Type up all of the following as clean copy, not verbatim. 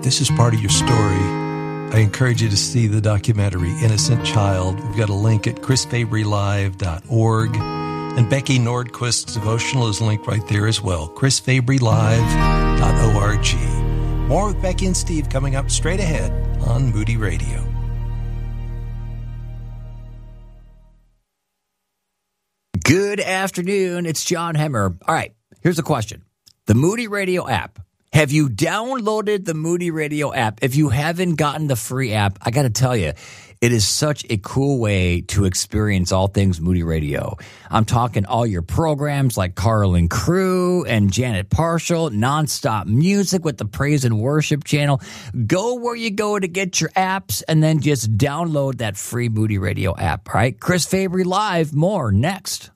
this is part of your story, I encourage you to see the documentary Innocent Child. We've got a link at chrisfabrylive.org. And Becky Nordquist's devotional is linked right there as well, chrisfabrylive.org. More with Becky and Steve coming up straight ahead on Moody Radio. Good afternoon. It's John Hemmer. All right, here's a question. The Moody Radio app. Have you downloaded the Moody Radio app? If you haven't gotten the free app, I got to tell you, it is such a cool way to experience all things Moody Radio. I'm talking all your programs like Carl and Crew and Janet Parshall, nonstop music with the Praise and Worship channel. Go where you go to get your apps and then just download that free Moody Radio app, all right? Chris Fabry Live, more next.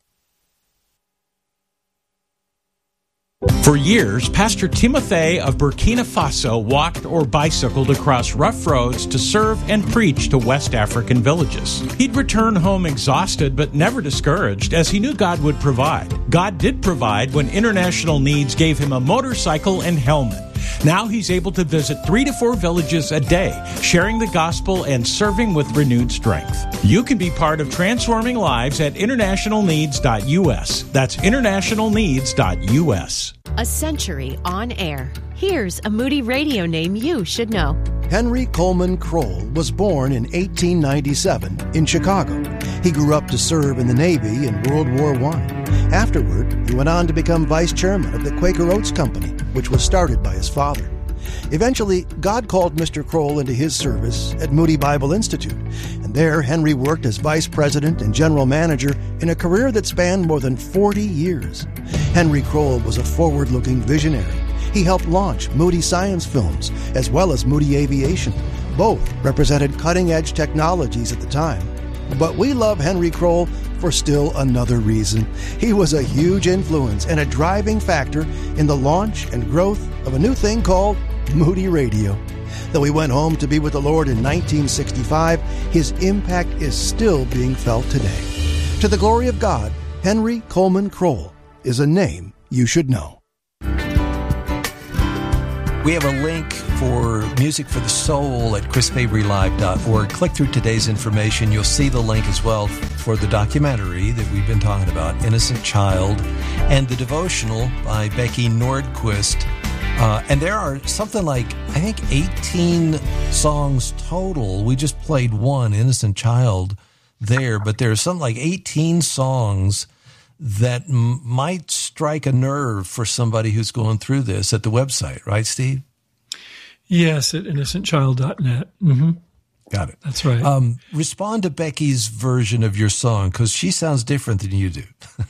For years, Pastor Timothy of Burkina Faso walked or bicycled across rough roads to serve and preach to West African villages. He'd return home exhausted but never discouraged, as he knew God would provide. God did provide when International Needs gave him a motorcycle and helmet. Now he's able to visit 3 to 4 villages a day, sharing the gospel and serving with renewed strength. You can be part of transforming lives at internationalneeds.us. That's internationalneeds.us. A century on air. Here's a Moody Radio name you should know. Henry Coleman Kroll was born in 1897 in Chicago. He grew up to serve in the Navy in World War I. Afterward, he went on to become vice chairman of the Quaker Oats Company, which was started by his father. Eventually, God called Mr. Kroll into his service at Moody Bible Institute, and there Henry worked as vice president and general manager in a career that spanned more than 40 years. Henry Kroll was a forward-looking visionary. He helped launch Moody Science Films as well as Moody Aviation. Both represented cutting-edge technologies at the time. But we love Henry Kroll for still another reason. He was a huge influence and a driving factor in the launch and growth of a new thing called Moody Radio. Though he went home to be with the Lord in 1965, his impact is still being felt today. To the glory of God, Henry Coleman Kroll is a name you should know. We have a link for Music for the Soul at chrisfabrylive.org. Click through today's information. You'll see the link as well for the documentary that we've been talking about, Innocent Child, and the devotional by Becky Nordquist. And there are something like, I think, 18 songs total. We just played one, Innocent Child, there, but there's something like 18 songs that might strike a nerve for somebody who's going through this at the website, right, Steve? Yes, at innocentchild.net. Mm-hmm. Got it. That's right. Respond to Becky's version of your song, because she sounds different than you do.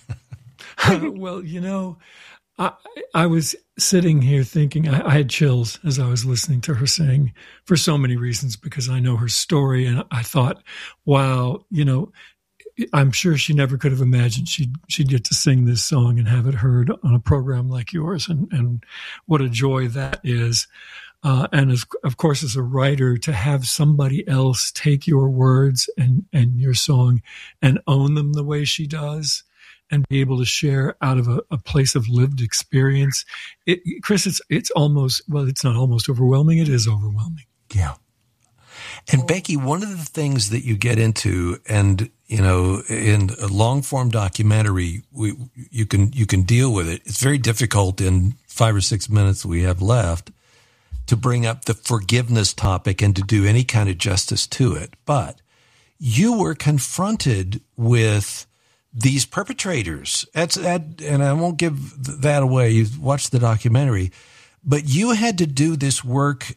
Well, you know, I was sitting here thinking, I had chills as I was listening to her sing for so many reasons, because I know her story, and I thought, wow, you know, I'm sure she never could have imagined she'd get to sing this song and have it heard on a program like yours, and what a joy that is. And of course, as a writer, to have somebody else take your words and your song and own them the way she does, and be able to share out of a place of lived experience. Chris, it's almost, well, it's not almost overwhelming. It is overwhelming. Yeah. And Becky, one of the things that you get into, and you know, in a long form documentary, you can deal with it. It's very difficult in 5 or 6 minutes we have left to bring up the forgiveness topic and to do any kind of justice to it. But you were confronted with these perpetrators. And I won't give that away. You've watched the documentary, but you had to do this work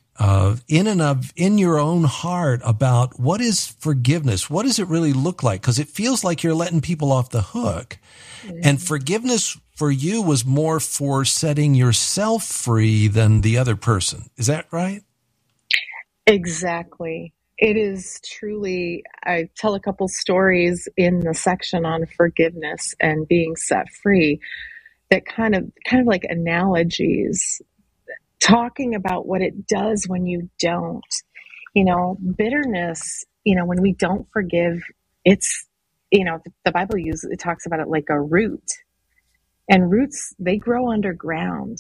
in your own heart about what is forgiveness? What does it really look like? Because it feels like you're letting people off the hook. Mm-hmm. And forgiveness for you was more for setting yourself free than the other person. Is that right? Exactly. It is truly, I tell a couple stories in the section on forgiveness and being set free that kind of like analogies, talking about what it does when you don't. You know, bitterness, you know, when we don't forgive, it's, you know, the Bible it talks about it like a root. And roots, they grow underground.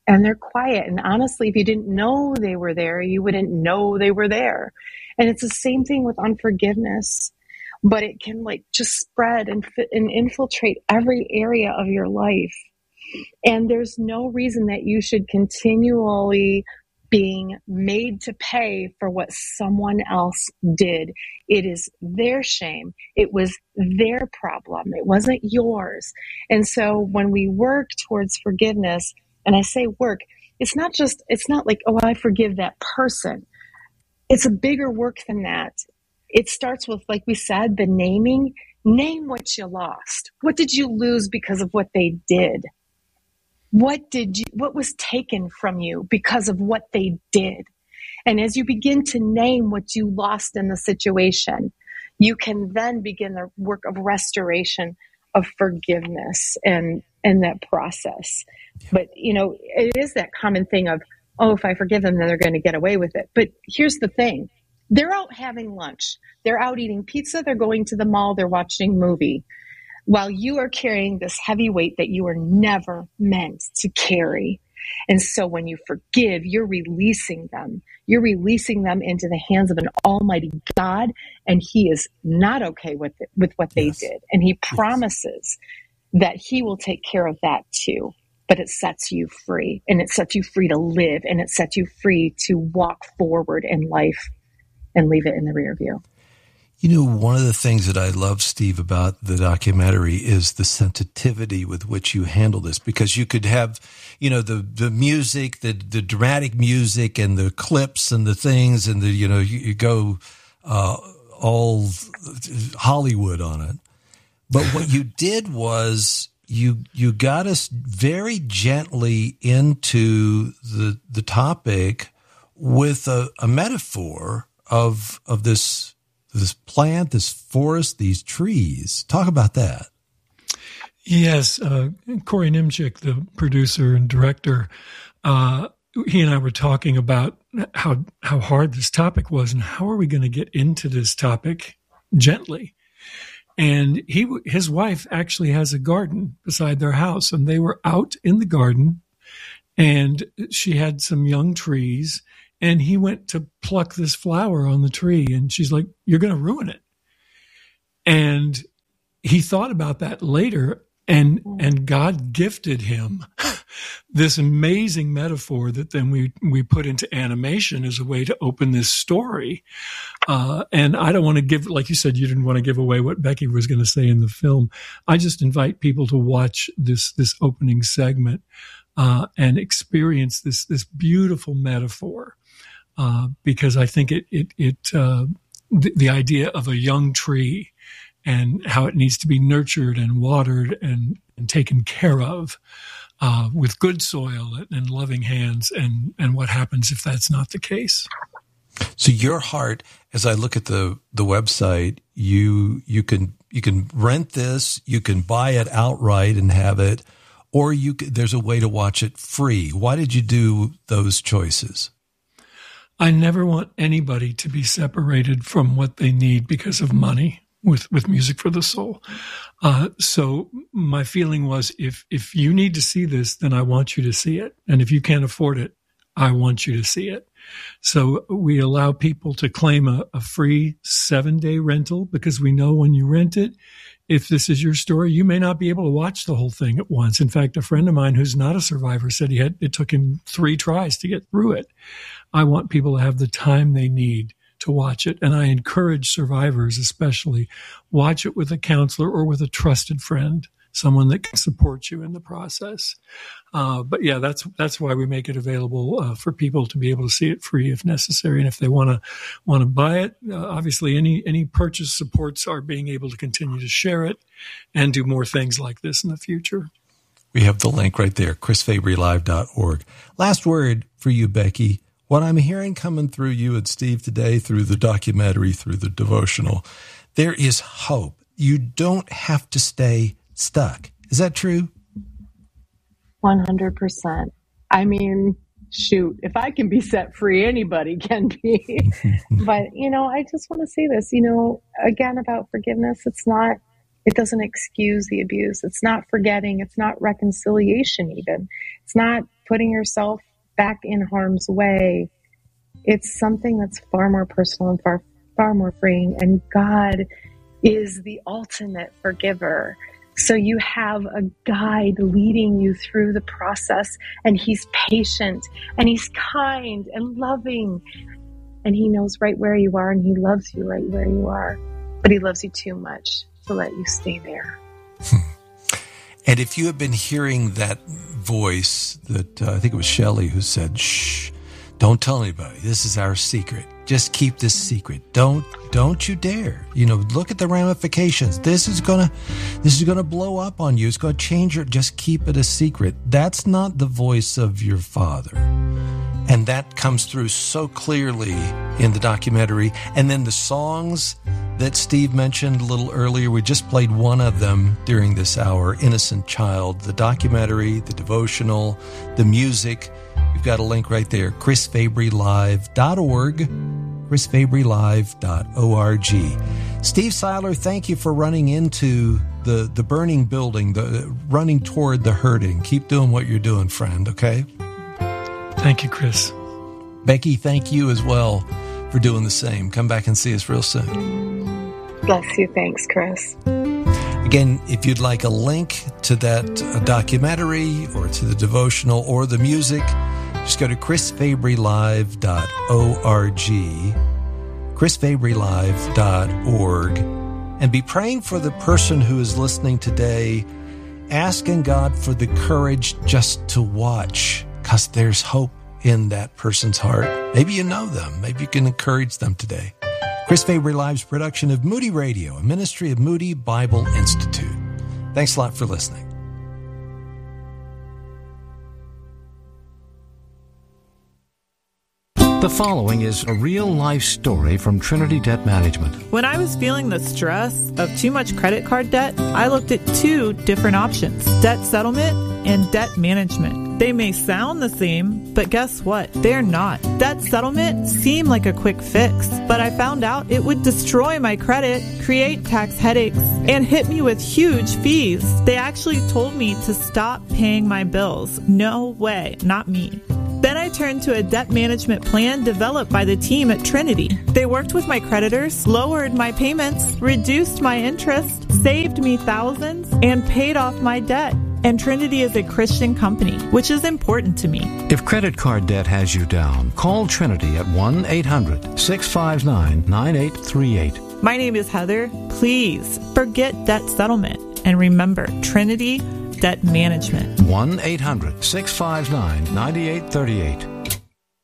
and they're quiet. And honestly, if you didn't know they were there, you wouldn't know they were there. And it's the same thing with unforgiveness, but it can like just spread and infiltrate every area of your life. And there's no reason that you should continually being made to pay for what someone else did. It is their shame. It was their problem. It wasn't yours. And so when we work towards forgiveness, and I say work, it's not like, oh, I forgive that person. It's a bigger work than that. It starts with, like we said, the naming. Name what you lost. What did you lose because of what they did? What was taken from you because of what they did? And as you begin to name what you lost in the situation, you can then begin the work of restoration, of forgiveness, and that process. But, it is that common thing of, oh, if I forgive them, then they're going to get away with it. But here's the thing. They're out having lunch. They're out eating pizza. They're going to the mall. They're watching a movie, while you are carrying this heavy weight that you were never meant to carry. And so when you forgive, you're releasing them. You're releasing them into the hands of an almighty God, and he is not okay with what they did. And he promises that he will take care of that too. But it sets you free, and it sets you free to live, and it sets you free to walk forward in life and leave it in the rear view. One of the things that I love, Steve, about the documentary is the sensitivity with which you handle this, because you could have, the music, the dramatic music and the clips and the things and you go all Hollywood on it. But what you did was you got us very gently into the topic with a metaphor of this plant, this forest, these trees. Talk about that. Yes. Corey Nimchik, the producer and director, he and I were talking about how hard this topic was and how are we going to get into this topic gently. And his wife actually has a garden beside their house, and they were out in the garden, and she had some young trees, and he went to pluck this flower on the tree, and she's like, "You're going to ruin it." And he thought about that later, and God gifted him this amazing metaphor that then we put into animation as a way to open this story. And I don't want to give, like you said, you didn't want to give away what Becky was going to say in the film. I just invite people to watch this opening segment and experience this beautiful metaphor. Because I think the idea of a young tree and how it needs to be nurtured and watered and taken care of with good soil and loving hands, and what happens if that's not the case. So your heart, as I look at the website, you can rent this, you can buy it outright and have it, or there's a way to watch it free. Why did you do those choices? I never want anybody to be separated from what they need because of money with Music for the Soul. So my feeling was, if you need to see this, then I want you to see it. And if you can't afford it, I want you to see it. So we allow people to claim a free 7-day rental, because we know when you rent it, if this is your story, you may not be able to watch the whole thing at once. In fact, a friend of mine who's not a survivor said it took him 3 tries to get through it. I want people to have the time they need to watch it. And I encourage survivors, especially, watch it with a counselor or with a trusted friend, someone that can support you in the process. But yeah, that's why we make it available for people to be able to see it free if necessary. And if they want to buy it, obviously any purchase supports our being able to continue to share it and do more things like this in the future. We have the link right there, chrisfabrylive.org. Last word for you, Becky. What I'm hearing coming through you and Steve today, through the documentary, through the devotional, there is hope. You don't have to stay stuck. Is that true? 100%. I mean, shoot, if I can be set free, anybody can be. But, I just want to say this, again, about forgiveness. It doesn't excuse the abuse. It's not forgetting. It's not reconciliation even. It's not putting yourself back in harm's way. It's something that's far more personal and far more freeing. And God is the ultimate forgiver. So you have a guide leading you through the process, and he's patient and he's kind and loving, and he knows right where you are, and he loves you right where you are, but he loves you too much to let you stay there. And if you have been hearing that voice that I think it was Shelley who said, shh, don't tell anybody. This is our secret. Just keep this secret. Don't you dare. Look at the ramifications. This is gonna blow up on you. It's gonna change just keep it a secret. That's not the voice of your Father. And that comes through so clearly in the documentary. And then the songs that Steve mentioned a little earlier, we just played one of them during this hour, Innocent Child, the documentary, the devotional, the music. You've got a link right there, chrisfabrylive.org, chrisfabrylive.org. Steve Seiler, thank you for running into the burning building, running toward the hurting. Keep doing what you're doing, friend, okay? Thank you, Chris. Becky, thank you as well for doing the same. Come back and see us real soon. Bless you. Thanks, Chris. Again, if you'd like a link to that documentary or to the devotional or the music, just go to chrisfabrylive.org, chrisfabrylive.org, and be praying for the person who is listening today, asking God for the courage just to watch, because there's hope in that person's heart. Maybe you know them. Maybe you can encourage them today. Chris Fabry Live's production of Moody Radio, a ministry of Moody Bible Institute. Thanks a lot for listening. The following is a real-life story from Trinity Debt Management. When I was feeling the stress of too much credit card debt, I looked at two different options: debt settlement and debt management. They may sound the same, but guess what? They're not. Debt settlement seemed like a quick fix, but I found out it would destroy my credit, create tax headaches, and hit me with huge fees. They actually told me to stop paying my bills. No way, not me. Then I turned to a debt management plan developed by the team at Trinity. They worked with my creditors, lowered my payments, reduced my interest, saved me thousands, and paid off my debt. And Trinity is a Christian company, which is important to me. If credit card debt has you down, call Trinity at 1-800-659-9838. My name is Heather. Please forget debt settlement and remember Trinity Debt Management. 1-800-659-9838.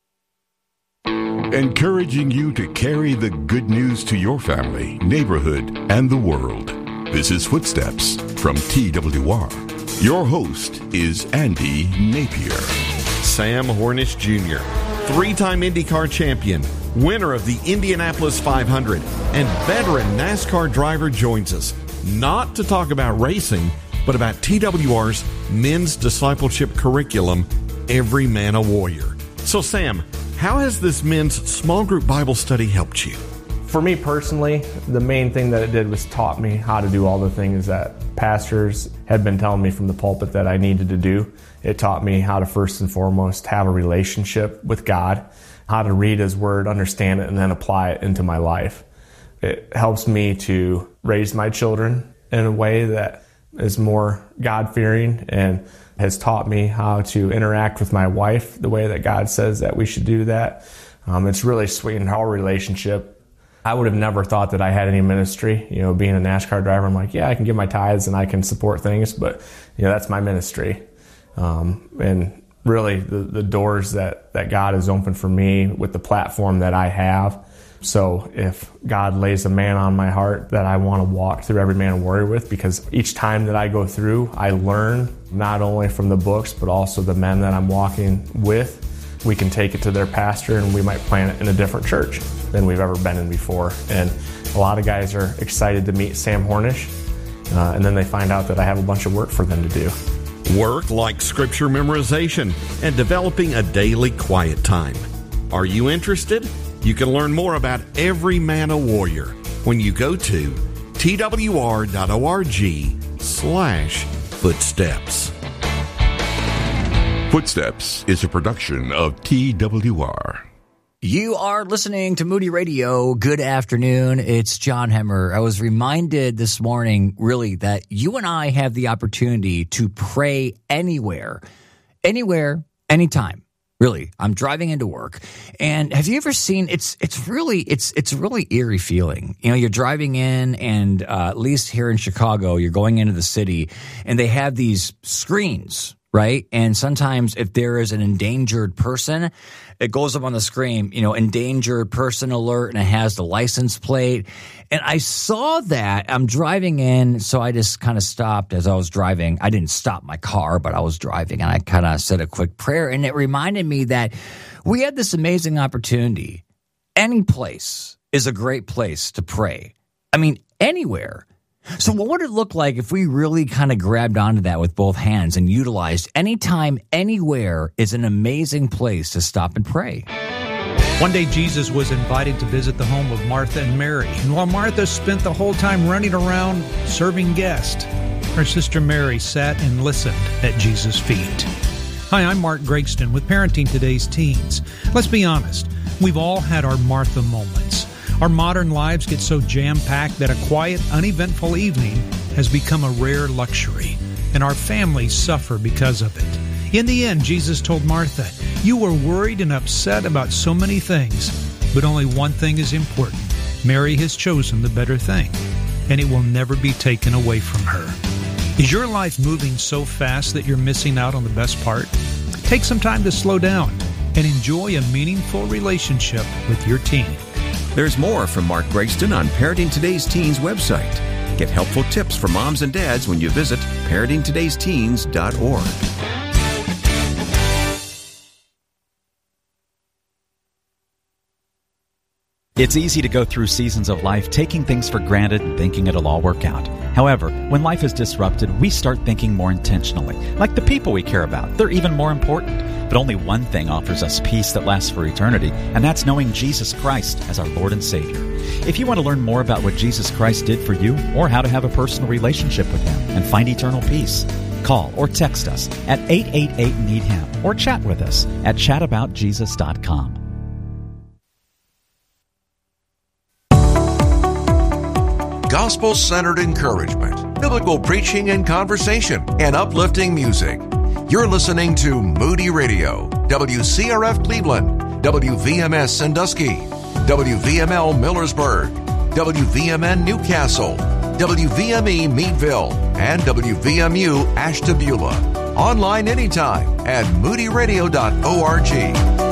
Encouraging you to carry the good news to your family, neighborhood, and the world. This is Footsteps from TWR. Your host is Andy Napier. Sam Hornish Jr., three-time IndyCar champion, winner of the Indianapolis 500, and veteran NASCAR driver joins us, not to talk about racing, but about TWR's men's discipleship curriculum, Every Man a Warrior. So Sam, how has this men's small group Bible study helped you? For me personally, the main thing that it did was taught me how to do all the things that pastors had been telling me from the pulpit that I needed to do. It taught me how to first and foremost have a relationship with God, how to read His Word, understand it, and then apply it into my life. It helps me to raise my children in a way that is more God-fearing and has taught me how to interact with my wife the way that God says that we should do that. It's really sweetened our relationship. I would have never thought that I had any ministry. Being a NASCAR driver, I'm like, yeah, I can give my tithes and I can support things, but that's my ministry. And really the doors that God has opened for me with the platform that I have. So if God lays a man on my heart that I want to walk through Every Man a Warrior with, because each time that I go through, I learn not only from the books, but also the men that I'm walking with. We can take it to their pastor and we might plant it in a different church than we've ever been in before. And a lot of guys are excited to meet Sam Hornish, and then they find out that I have a bunch of work for them to do. Work like scripture memorization and developing a daily quiet time. Are you interested? You can learn more about Every Man a Warrior when you go to twr.org/footsteps. Footsteps is a production of TWR. You are listening to Moody Radio. Good afternoon. It's John Hemmer. I was reminded this morning, really, that you and I have the opportunity to pray anywhere, anytime. Really, I'm driving into work, and have you ever seen? It's a really eerie feeling. You know, you're driving in, and at least here in Chicago, you're going into the city, and they have these screens, right? And sometimes if there is an endangered person, it goes up on the screen, you know, endangered person alert, and it has the license plate. And I saw that. I'm driving in, so I just kind of stopped as I was driving. I didn't stop my car, but I was driving, and I kind of said a quick prayer. And it reminded me that we had this amazing opportunity. Any place is a great place to pray. I mean, anywhere. So what would it look like if we really kind of grabbed onto that with both hands and utilized anytime, anywhere is an amazing place to stop and pray? One day Jesus was invited to visit the home of Martha and Mary. And while Martha spent the whole time running around serving guests, her sister Mary sat and listened at Jesus' feet. Hi, I'm Mark Gregston with Parenting Today's Teens. Let's be honest, we've all had our Martha moments. Our modern lives get so jam-packed that a quiet, uneventful evening has become a rare luxury, and our families suffer because of it. In the end, Jesus told Martha, "You were worried and upset about so many things, but only one thing is important. Mary has chosen the better thing, and it will never be taken away from her." Is your life moving so fast that you're missing out on the best part? Take some time to slow down and enjoy a meaningful relationship with your teen. There's more from Mark Gregston on Parenting Today's Teens website. Get helpful tips for moms and dads when you visit parentingtodaysteens.org. It's easy to go through seasons of life taking things for granted and thinking it'll all work out. However, when life is disrupted, we start thinking more intentionally. Like the people we care about, they're even more important. But only one thing offers us peace that lasts for eternity, and that's knowing Jesus Christ as our Lord and Savior. If you want to learn more about what Jesus Christ did for you or how to have a personal relationship with Him and find eternal peace, call or text us at 888-NEED-HIM or chat with us at chataboutjesus.com. Gospel-centered encouragement, biblical preaching and conversation, and uplifting music. You're listening to Moody Radio, WCRF Cleveland, WVMS Sandusky, WVML Millersburg, WVMN Newcastle, WVME Meadville, and WVMU Ashtabula. Online anytime at moodyradio.org.